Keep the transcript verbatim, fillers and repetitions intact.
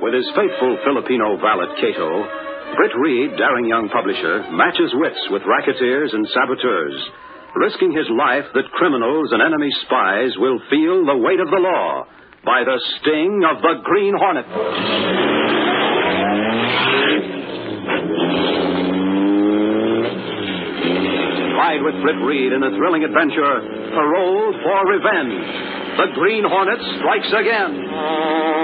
With his faithful Filipino valet, Cato, Britt Reed, daring young publisher, matches wits with racketeers and saboteurs, risking his life that criminals and enemy spies will feel the weight of the law by the sting of the Green Hornet. Ride with Britt Reed in a thrilling adventure, Paroled for Revenge. The Green Hornet strikes again.